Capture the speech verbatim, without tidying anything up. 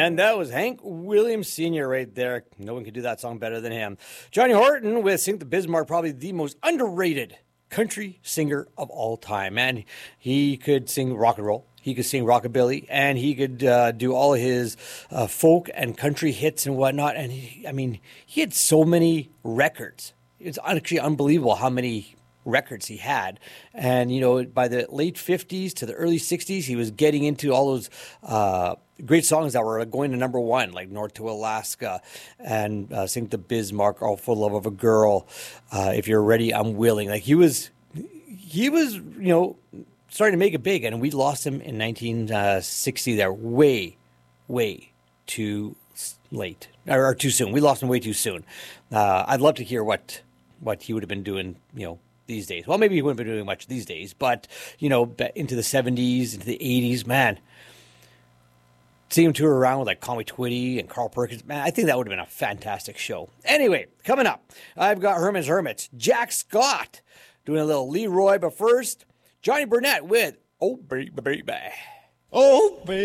And that was Hank Williams Senior right there. No one could do that song better than him. Johnny Horton with Sink the Bismarck, probably the most underrated country singer of all time. Man, he could sing rock and roll. He could sing rockabilly, and he could uh, do all of his uh, folk and country hits and whatnot. And he, I mean, he had so many records. It's actually unbelievable how many records he had. And, you know, by the late fifties to the early sixties, he was getting into all those uh, great songs that were going to number one, like North to Alaska and uh, Sink the Bismarck, All for the Love of a Girl, uh, If You're Ready, I'm Willing. Like, he was, he was, you know, starting to make it big, and we lost him in nineteen sixty there, way, way too late, or, or too soon. We lost him way too soon. Uh, I'd love to hear what what he would have been doing, you know, these days. Well, maybe he wouldn't be doing much these days, but, you know, into the seventies, into the eighties, man, seeing him tour around with like Conway Twitty and Carl Perkins, man, I think that would have been a fantastic show. Anyway, coming up, I've got Herman's Hermits, Jack Scott doing a little Leroy, but first, Johnny Burnett with Oh Baby Baby. Oh baby.